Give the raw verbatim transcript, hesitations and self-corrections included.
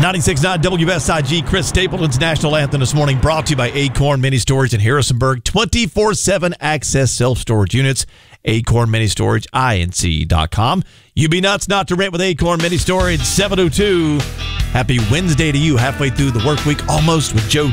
ninety-six point nine W S I G, Chris Stapleton's National Anthem this morning, brought to you by Acorn Mini Storage in Harrisonburg. twenty-four seven access self-storage units. Acorn Mini Storage, I N C dot com. You be nuts not to rent with Acorn Mini Storage. seven oh two. Happy Wednesday to you, halfway through the work week, almost, with Joe